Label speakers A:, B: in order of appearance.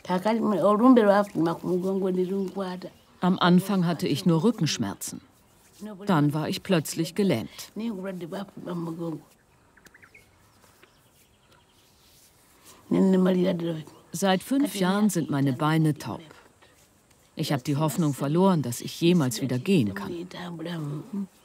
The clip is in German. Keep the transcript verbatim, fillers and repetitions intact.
A: Am Anfang hatte ich nur Rückenschmerzen. Dann war ich plötzlich gelähmt. Seit fünf Jahren sind meine Beine taub. Ich habe die Hoffnung verloren, dass ich jemals wieder gehen kann.